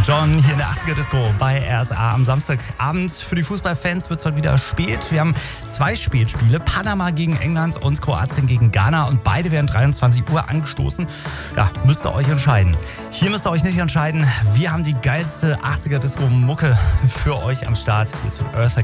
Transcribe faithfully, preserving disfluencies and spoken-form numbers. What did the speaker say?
John hier in der achtziger Disco bei R S A. Am Samstagabend für die Fußballfans wird es heute wieder spät. Wir haben zwei Spätspiele, Panama gegen England und Kroatien gegen Ghana, und beide werden dreiundzwanzig Uhr angestoßen. Ja, müsst ihr euch entscheiden. Hier müsst ihr euch nicht entscheiden. Wir haben die geilste achtziger Disco Mucke für euch am Start. Jetzt wird Eartha